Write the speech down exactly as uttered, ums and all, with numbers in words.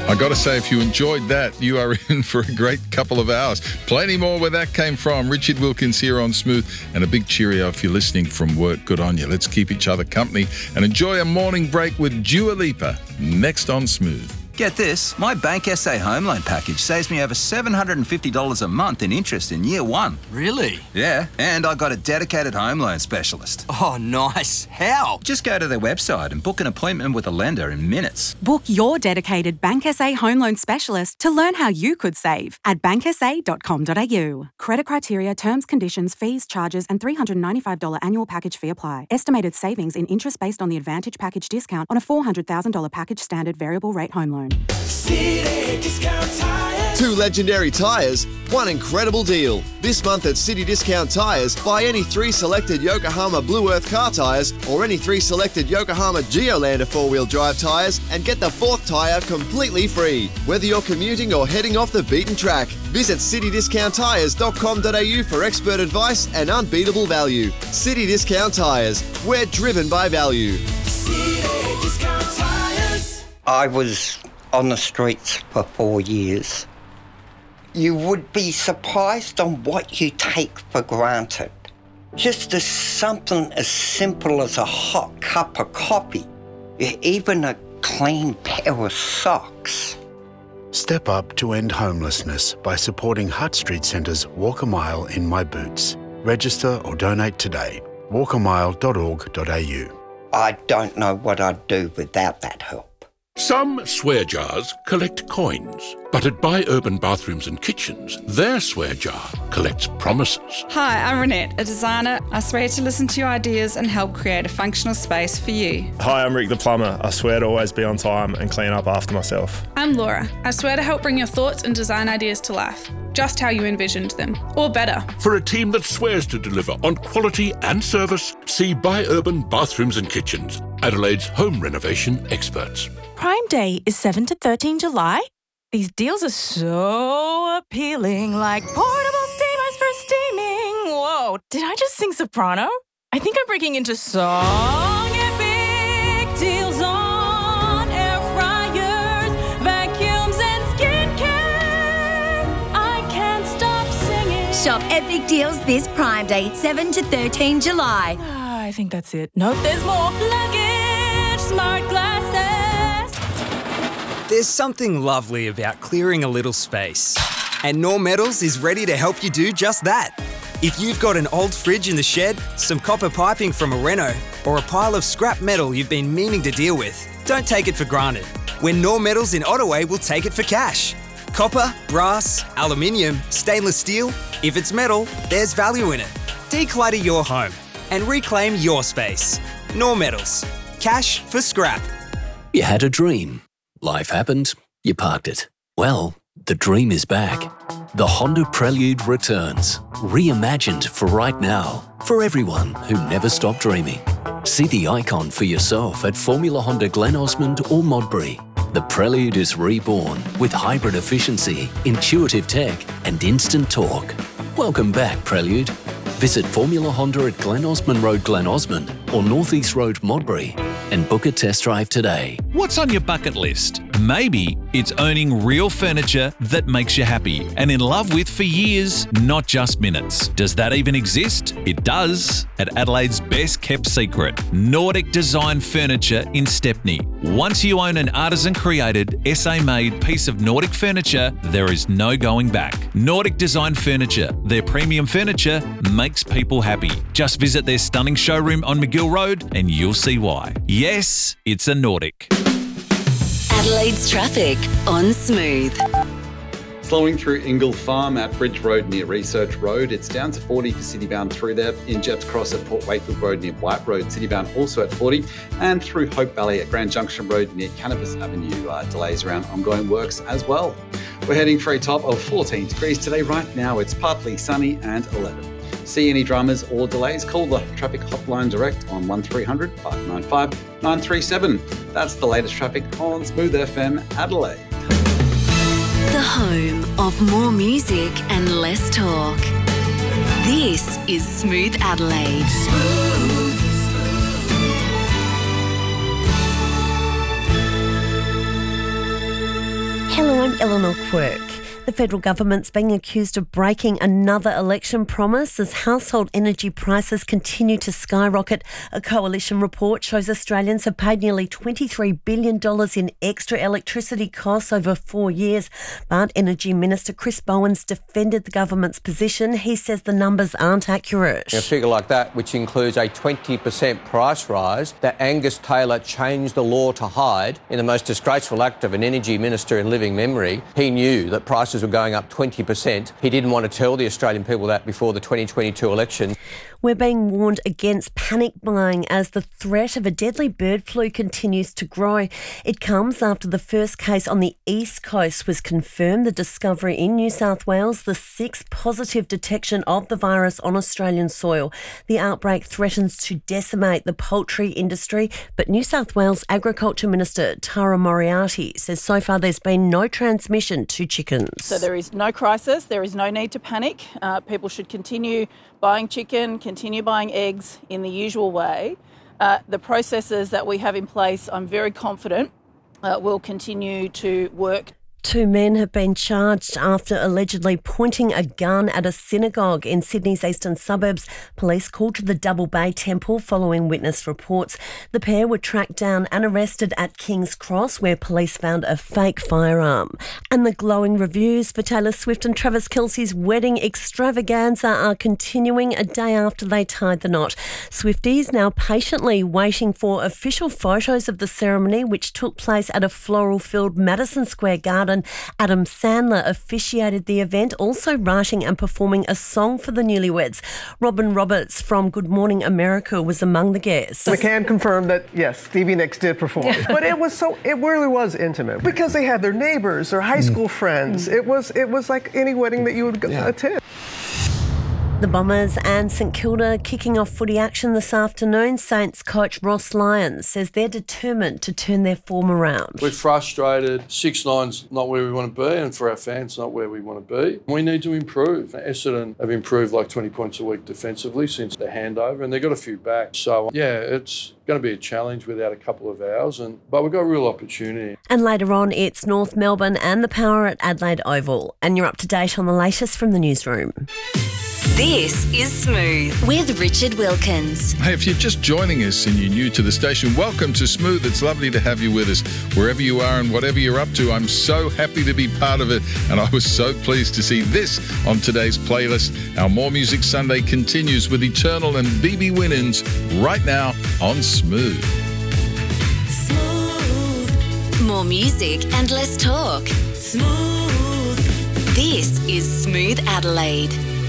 I got to say, if you enjoyed that, you are in for a great couple of hours. Plenty more where that came from. Richard Wilkins here on Smooth, and a big cheerio if you're listening from work. Good on you. Let's keep each other company and enjoy a morning break with Dua Lipa next on Smooth. Get this, my Bank S A home loan package saves me over seven hundred fifty dollars a month in interest in year one. Really? Yeah, and I got a dedicated home loan specialist. Oh, nice. How? Just go to their website and book an appointment with a lender in minutes. Book your dedicated Bank S A home loan specialist to learn how you could save at bank s a dot com dot a u. Credit criteria, terms, conditions, fees, charges and three hundred ninety-five dollars annual package fee apply. Estimated savings in interest based on the Advantage package discount on a four hundred thousand dollars package standard variable rate home loan. City Discount Tires. Two legendary tyres, one incredible deal. This month at City Discount Tyres, buy any three selected Yokohama Blue Earth car tyres or any three selected Yokohama Geolander four-wheel drive tyres and get the fourth tyre completely free. Whether you're commuting or heading off the beaten track, visit city discount tyres dot com dot a u for expert advice and unbeatable value. City Discount Tyres, we're driven by value. City Discount Tires. I was on the streets for four years. You would be surprised on what you take for granted. Just as something as simple as a hot cup of coffee, even a clean pair of socks. Step up to end homelessness by supporting Hutt Street Centre's Walk a Mile in My Boots. Register or donate today. walk a mile dot org dot a u. I don't know what I'd do without that help. Some swear jars collect coins, but at Buy Urban Bathrooms and Kitchens, their swear jar collects promises. Hi, I'm Renette, a designer. I swear to listen to your ideas and help create a functional space for you. Hi, I'm Rick the plumber. I swear to always be on time and clean up after myself. I'm Laura. I swear to help bring your thoughts and design ideas to life, just how you envisioned them, or better. For a team that swears to deliver on quality and service, see Buy Urban Bathrooms and Kitchens, Adelaide's home renovation experts. Prime Day is seventh to thirteenth July. These deals are so appealing, like portable steamers for steaming. Whoa, did I just sing soprano? I think I'm breaking into song. Epic deals on air fryers, vacuums and skincare. I can't stop singing. Shop epic deals this Prime Day, seventh to thirteenth July. Ah, I think that's it. Nope, there's more. Luggage, smart glasses. There's something lovely about clearing a little space. And Knorr Metals is ready to help you do just that. If you've got an old fridge in the shed, some copper piping from a reno, or a pile of scrap metal you've been meaning to deal with, don't take it for granted. When Knorr Metals in Ottaway will take it for cash. Copper, brass, aluminium, stainless steel, if it's metal, there's value in it. Declutter your home and reclaim your space. Knorr Metals. Cash for scrap. You had a dream. Life happened, you parked it. Well, the dream is back. The Honda Prelude returns, reimagined for right now, for everyone who never stopped dreaming. See the icon for yourself at Formula Honda Glen Osmond or Modbury. The Prelude is reborn with hybrid efficiency, intuitive tech and instant torque. Welcome back, Prelude. Visit Formula Honda at Glen Osmond Road, Glen Osmond or North East Road, Modbury and book a test drive today. What's on your bucket list? Maybe it's owning real furniture that makes you happy and in love with for years, not just minutes. Does that even exist? It does at Adelaide's best kept secret, Nordic Design Furniture in Stepney. Once you own an artisan-created, S A-made piece of Nordic furniture, there is no going back. Nordic Design Furniture, their premium furniture makes people happy. Just visit their stunning showroom on McGill Road and you'll see why. Yes, it's a Nordic. Adelaide's traffic on Smooth. Slowing through Ingle Farm at Bridge Road near Research Road. It's down to forty for Citybound through there. In Jepps Cross at Port Wakefield Road near White Road. Citybound also at forty. And through Hope Valley at Grand Junction Road near Cannabis Avenue. Uh, delays around ongoing works as well. We're heading for a top of fourteen degrees today. Right now it's partly sunny and eleven. See any dramas or delays? Call the traffic hotline direct on one three hundred, five nine five, nine three seven. That's the latest traffic on Smooth F M Adelaide. The home of more music and less talk. This is Smooth Adelaide. Smooth. Hello, I'm Eleanor Quirk. The federal government's being accused of breaking another election promise as household energy prices continue to skyrocket. A coalition report shows Australians have paid nearly twenty-three billion dollars in extra electricity costs over four years. But Energy Minister Chris Bowens defended the government's position. He says the numbers aren't accurate. A figure like that, which includes a twenty percent price rise that Angus Taylor changed the law to hide in the most disgraceful act of an energy minister in living memory. He knew that prices were going up twenty percent. He didn't want to tell the Australian people that before the twenty twenty-two election. We're being warned against panic buying as the threat of a deadly bird flu continues to grow. It comes after the first case on the East Coast was confirmed, the discovery in New South Wales, the sixth positive detection of the virus on Australian soil. The outbreak threatens to decimate the poultry industry, but New South Wales Agriculture Minister Tara Moriarty says so far there's been no transmission to chickens. So there is no crisis, there is no need to panic. Uh, people should continue buying chicken, continue buying eggs in the usual way. Uh, the processes that we have in place, I'm very confident, uh, will continue to work. Two men have been charged after allegedly pointing a gun at a synagogue in Sydney's eastern suburbs. Police called to the Double Bay Temple following witness reports. The pair were tracked down and arrested at King's Cross, where police found a fake firearm. And the glowing reviews for Taylor Swift and Travis Kelce's wedding extravaganza are continuing a day after they tied the knot. Swifties now patiently waiting for official photos of the ceremony, which took place at a floral-filled Madison Square Garden. Adam Sandler officiated the event, also writing and performing a song for the newlyweds. Robin Roberts from Good Morning America was among the guests. We can confirm that, yes, Stevie Nicks did perform. Yeah. But it was so, it really was intimate because they had their neighbors, their high school mm. friends. Mm. It was, it was like any wedding that you would yeah. attend. The Bombers and St Kilda kicking off footy action this afternoon. Saints coach Ross Lyons says they're determined to turn their form around. We're frustrated. Six nine's not where we want to be, and for our fans, not where we want to be. We need to improve. Essendon have improved like twenty points a week defensively since the handover, and they've got a few back. So, yeah, it's going to be a challenge without a couple of hours, and but we've got a real opportunity. And later on, it's North Melbourne and the Power at Adelaide Oval. And you're up to date on the latest from the newsroom. This is Smooth with Richard Wilkins. Hey, if you're just joining us and you're new to the station, welcome to Smooth. It's lovely to have you with us wherever you are and whatever you're up to. I'm so happy to be part of it, and I was so pleased to see this on today's playlist. Our More Music Sunday continues with Eternal and B B Winans right now on Smooth. Smooth. More music and less talk. Smooth. This is Smooth Adelaide.